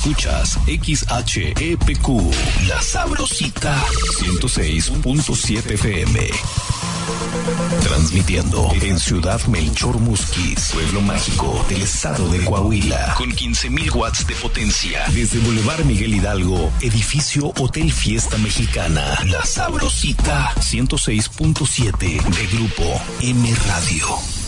Escuchas XHEPQ, La Sabrosita, 106.7 FM. Transmitiendo en Ciudad Melchor Musquis, pueblo mágico del estado de Coahuila, con 15,000 watts de potencia. Desde Boulevard Miguel Hidalgo, edificio Hotel Fiesta Mexicana, La Sabrosita, 106.7 de Grupo M Radio.